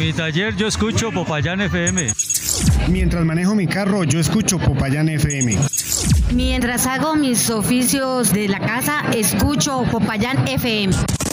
mi taller yo escucho Popayán FM. Mientras manejo mi carro, yo escucho Popayán FM. Mientras hago mis oficios de la casa, escucho Popayán FM.